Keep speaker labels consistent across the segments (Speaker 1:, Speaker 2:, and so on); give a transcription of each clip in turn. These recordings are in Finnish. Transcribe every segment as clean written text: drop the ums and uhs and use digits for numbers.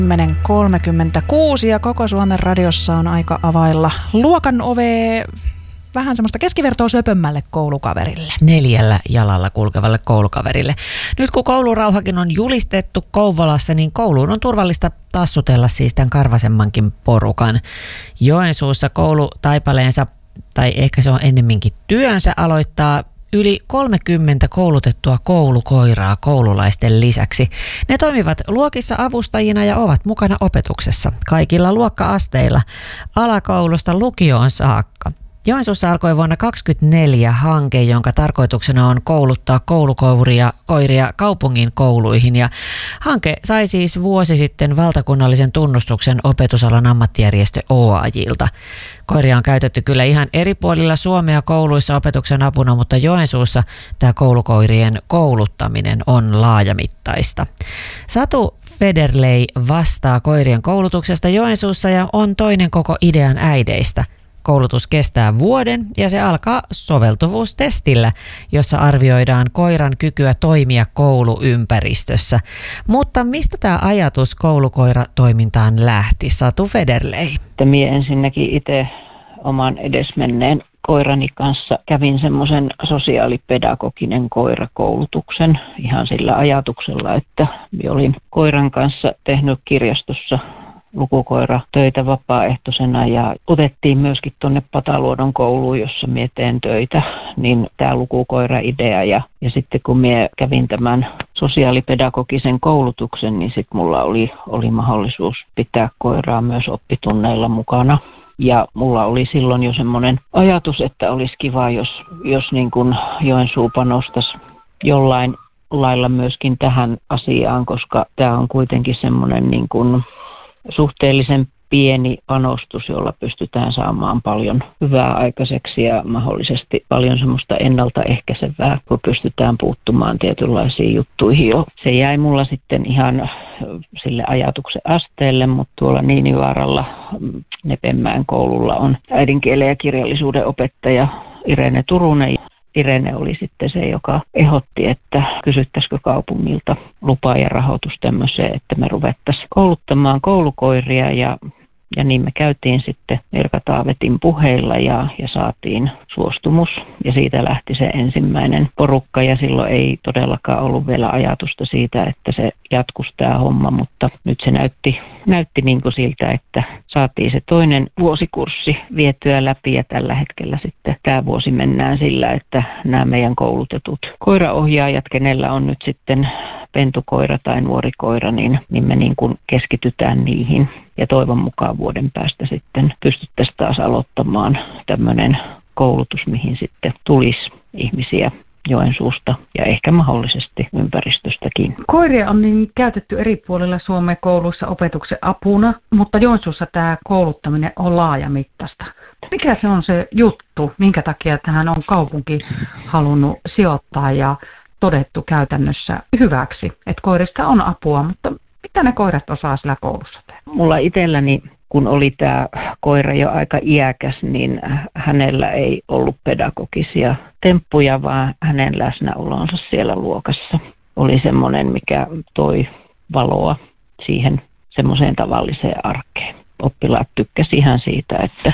Speaker 1: 10.36 ja koko Suomen radiossa on aika availla luokan ovea vähän semmoista keskivertoa söpömmälle koulukaverille.
Speaker 2: 4 jalalla kulkevalle koulukaverille. Nyt kun koulurauhakin on julistettu Kouvolassa, niin kouluun on turvallista tassutella siis tämän karvasemmankin porukan. Joensuussa koulutaipaleensa, tai ehkä se on ennemminkin työnsä, aloittaa yli 30 koulutettua koulukoiraa koululaisten lisäksi. Ne toimivat luokissa avustajina ja ovat mukana opetuksessa kaikilla luokka-asteilla alakoulusta lukioon saakka. Joensuussa alkoi vuonna 2024 hanke, jonka tarkoituksena on kouluttaa koulukoiria kaupungin kouluihin. Ja hanke sai siis vuosi sitten valtakunnallisen tunnustuksen opetusalan ammattijärjestö OAJilta. Koiria on käytetty kyllä ihan eri puolilla Suomea kouluissa opetuksen apuna, mutta Joensuussa tämä koulukoirien kouluttaminen on laajamittaista. Satu Federley vastaa koirien koulutuksesta Joensuussa ja on toinen koko idean äideistä. Koulutus kestää vuoden ja se alkaa soveltuvuustestillä, jossa arvioidaan koiran kykyä toimia kouluympäristössä. Mutta mistä tämä ajatus koulukoiratoimintaan lähti, Satu Federley?
Speaker 3: Minä ensinnäkin itse oman edesmenneen koirani kanssa kävin semmoisen sosiaalipedagoginen koirakoulutuksen ihan sillä ajatuksella, että minä olin koiran kanssa tehnyt kirjastossa lukukoiratöitä vapaaehtoisena ja otettiin myöskin tuonne Pataluodon kouluun, jossa minä teen töitä, niin tämä lukukoira-idea ja sitten kun minä kävin tämän sosiaalipedagogisen koulutuksen, niin sitten mulla oli mahdollisuus pitää koiraa myös oppitunneilla mukana. Ja mulla oli silloin jo semmoinen ajatus, että olisi kiva, jos niin kuin Joensuu panostaisi jollain lailla myöskin tähän asiaan, koska tämä on kuitenkin semmoinen niin kuin suhteellisen pieni panostus, jolla pystytään saamaan paljon hyvää aikaiseksi ja mahdollisesti paljon semmoista ennaltaehkäisevää, kun pystytään puuttumaan tietynlaisiin juttuihin jo. Se jäi mulla sitten ihan sille ajatuksen asteelle, mutta tuolla Niinivaaralla Nepenmäen koululla on äidinkielen ja kirjallisuuden opettaja Irene Turunen. Irene oli sitten se, joka ehdotti, että kysyttäisikö kaupungilta lupa ja rahoitus tämmöiseen, että me ruvettaisiin kouluttamaan koulukoiria ja niin me käytiin sitten Erka Taavetin puheilla ja saatiin suostumus ja siitä lähti se ensimmäinen porukka ja silloin ei todellakaan ollut vielä ajatusta siitä, että se jatkuisi tämä homma, mutta nyt se näytti niin kuin siltä, että saatiin se toinen vuosikurssi vietyä läpi ja tällä hetkellä sitten tämä vuosi mennään sillä, että nämä meidän koulutetut koiraohjaajat, kenellä on nyt sitten pentukoira tai nuorikoira, niin me niin kuin keskitytään niihin. Ja toivon mukaan vuoden päästä sitten pystyttäisiin taas aloittamaan tämmöinen koulutus, mihin sitten tulisi ihmisiä Joensuusta ja ehkä mahdollisesti ympäristöstäkin.
Speaker 4: Koiria on niin käytetty eri puolilla Suomen kouluissa opetuksen apuna, mutta Joensuussa tämä kouluttaminen on laajamittaista. Mikä se on se juttu, minkä takia tähän on kaupunki halunnut sijoittaa ja todettu käytännössä hyväksi, että koirista on apua, mutta mitä ne koirat osaa sillä koulussa tehdä?
Speaker 3: Mulla itselläni, kun oli tämä koira jo aika iäkäs, niin hänellä ei ollut pedagogisia temppuja, vaan hänen läsnäolonsa siellä luokassa oli semmoinen, mikä toi valoa siihen semmoiseen tavalliseen arkeen. Oppilaat tykkäsivät ihan siitä, että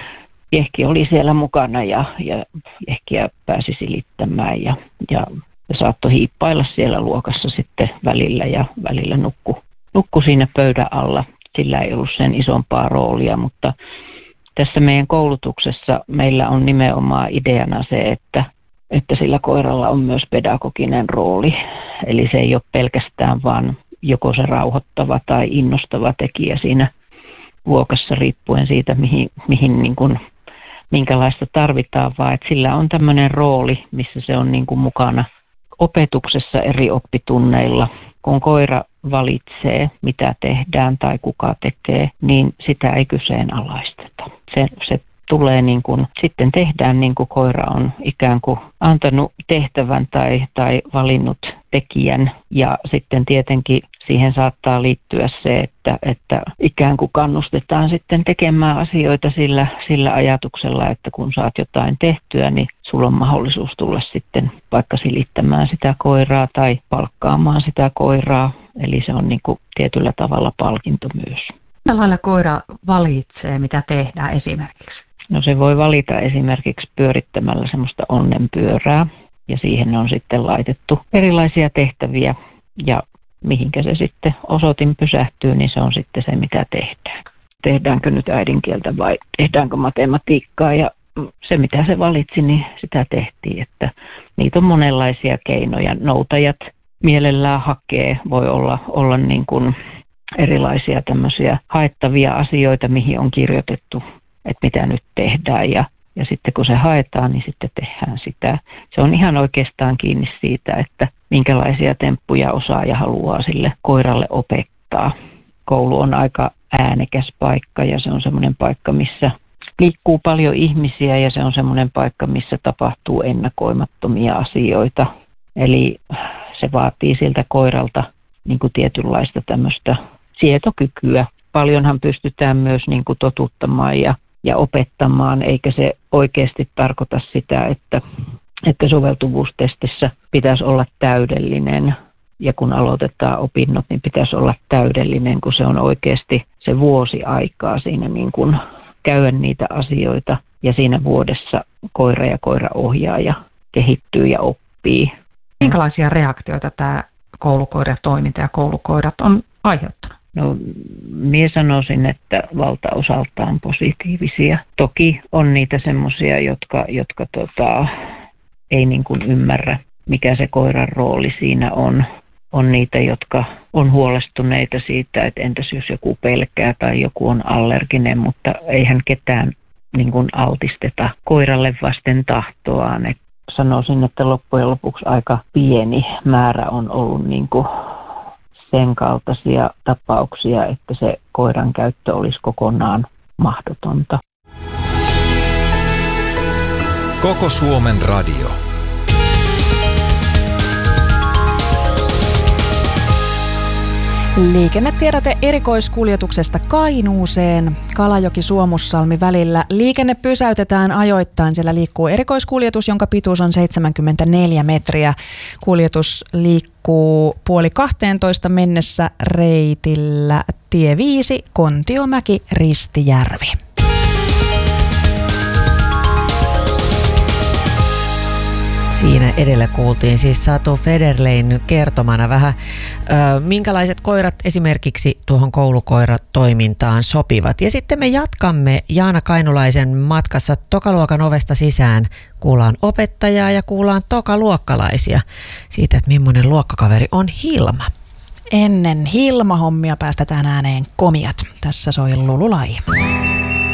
Speaker 3: Jehki oli siellä mukana ja Jehkiä pääsi silittämään ja saattoi hiippailla siellä luokassa sitten välillä ja välillä nukku siinä pöydän alla. Sillä ei ollut sen isompaa roolia, mutta tässä meidän koulutuksessa meillä on nimenomaan ideana se, että sillä koiralla on myös pedagoginen rooli. Eli se ei ole pelkästään vaan joko se rauhoittava tai innostava tekijä siinä luokassa riippuen siitä, mihin niin kuin, minkälaista tarvitaan, vaan että sillä on tämmöinen rooli, missä se on niin kuin mukana opetuksessa eri oppitunneilla. Kun koira valitsee, mitä tehdään tai kuka tekee, niin sitä ei kyseenalaisteta. Se tulee niin kuin, sitten tehdään niin kuin koira on ikään kuin antanut tehtävän tai valinnut tekijän. Ja sitten tietenkin siihen saattaa liittyä se, että ikään kuin kannustetaan sitten tekemään asioita sillä ajatuksella, että kun saat jotain tehtyä, niin sulla on mahdollisuus tulla sitten vaikka silittämään sitä koiraa tai palkkaamaan sitä koiraa Eli se on niin kuin tietyllä tavalla palkinto myös.
Speaker 4: Millä lailla koira valitsee, mitä tehdään esimerkiksi?
Speaker 3: No se voi valita esimerkiksi pyörittämällä semmoista onnenpyörää ja siihen on sitten laitettu erilaisia tehtäviä ja mihinkä se sitten osoitin pysähtyy, niin se on sitten se, mitä tehdään. Tehdäänkö nyt äidinkieltä vai tehdäänkö matematiikkaa ja se, mitä se valitsi, niin sitä tehtiin. Että niitä on monenlaisia keinoja. Noutajat mielellään hakee, voi olla niin kuin erilaisia tämmöisiä haettavia asioita, mihin on kirjoitettu, että mitä nyt tehdään ja sitten kun se haetaan, niin sitten tehdään sitä. Se on ihan oikeastaan kiinni siitä, että minkälaisia temppuja osaaja haluaa sille koiralle opettaa. Koulu on aika äänekäs paikka ja se on semmoinen paikka, missä liikkuu paljon ihmisiä ja se on semmoinen paikka, missä tapahtuu ennakoimattomia asioita. Eli se vaatii siltä koiralta niin kuin tietynlaista tämmöistä sietokykyä. Paljonhan pystytään myös niin kuin totuttamaan ja opettamaan, eikä se oikeasti tarkoita sitä, että soveltuvuustestissä pitäisi olla täydellinen. Ja kun aloitetaan opinnot, niin pitäisi olla täydellinen, kun se on oikeasti se vuosi aikaa siinä niin kuin käydä niitä asioita. Ja siinä vuodessa koira ja koiraohjaaja kehittyy ja oppii.
Speaker 4: Minkälaisia reaktioita tämä koulukoiratoiminta ja koulukoirat on aiheuttanut?
Speaker 3: No, minä sanoisin, että valtaosaltaan positiivisia. Toki on niitä semmoisia, jotka ei niin kuin ymmärrä, mikä se koiran rooli siinä on. On niitä, jotka on huolestuneita siitä, että entäs jos joku pelkää tai joku on allerginen, mutta eihän ketään niin kuin altisteta koiralle vasten tahtoaan. Et sanoisin, että loppujen lopuksi aika pieni määrä on ollut niin kuin sen kaltaisia tapauksia, että se koiran käyttö olisi kokonaan mahdotonta.
Speaker 5: Koko Suomen radio.
Speaker 1: Liikennetiedote erikoiskuljetuksesta Kainuuseen. Kalajoki-Suomussalmi välillä liikenne pysäytetään ajoittain. Siellä liikkuu erikoiskuljetus, jonka pituus on 74 metriä. Kuljetus liikkuu 11:30 mennessä reitillä tie 5, Kontiomäki, Ristijärvi.
Speaker 2: Siinä edellä kuultiin siis Satu Federlein kertomana vähän, minkälaiset koirat esimerkiksi tuohon koulukoiratoimintaan sopivat. Ja sitten me jatkamme Jaana Kainulaisen matkassa tokaluokan ovesta sisään. Kuullaan opettajaa ja kuullaan tokaluokkalaisia siitä, että millainen luokkakaveri on Hilma.
Speaker 1: Ennen Hilma-hommia päästetään ääneen Komiat. Tässä soi Lululai.